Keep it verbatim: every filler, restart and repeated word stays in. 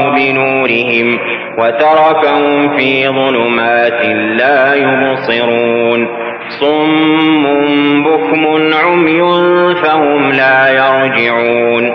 بنورهم وتركهم في ظلمات لا يبصرون صم بكم عمي فهم لا يرجعون